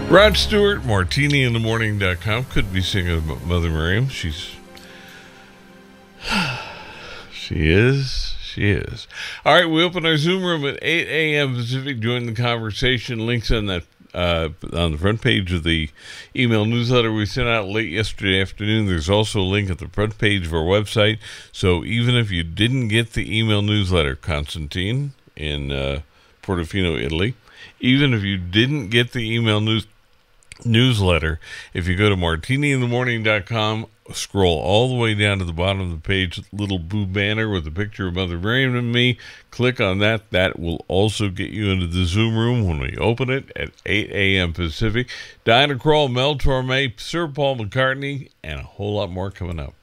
Rod Stewart, martiniinthemorning.com. Could be singing about Mother Miriam. She is. All right, we open our Zoom room at 8 a.m. Pacific. Join the conversation. Links on that on the front page of the email newsletter we sent out late yesterday afternoon. There's also a link at the front page of our website. So even if you didn't get the email newsletter, Constantine in Portofino, Italy, even if you didn't get the email newsletter, if you go to martiniinthemorning.com, scroll all the way down to the bottom of the page, little blue banner with a picture of Mother Miriam and me, click on that. That will also get you into the Zoom room when we open it at 8 a.m. Pacific. Diana Krall, Mel Torme, Sir Paul McCartney, and a whole lot more coming up.